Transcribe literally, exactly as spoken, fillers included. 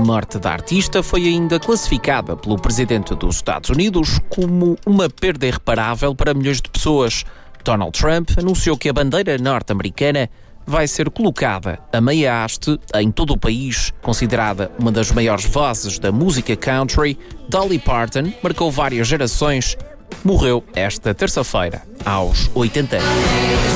morte da artista foi ainda classificada pelo presidente dos Estados Unidos como uma perda irreparável para milhões de pessoas. Donald Trump anunciou que a bandeira norte-americana vai ser colocada a meia haste em todo o país. Considerada uma das maiores vozes da música country, Dolly Parton marcou várias gerações. Morreu esta terça-feira, aos oitenta anos.